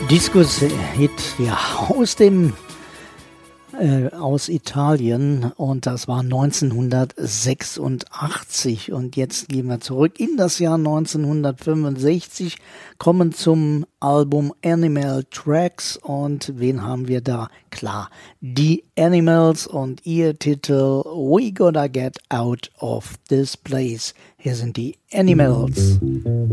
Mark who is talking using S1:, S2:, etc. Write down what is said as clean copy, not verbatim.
S1: Disco-Hit, ja, aus Italien, und das war 1986, und jetzt gehen wir zurück in das Jahr 1965, kommen zum Album Animal Tracks, und wen haben wir da? Klar, die Animals und ihr Titel We Gotta Get Out of This Place. Hier sind die Animals.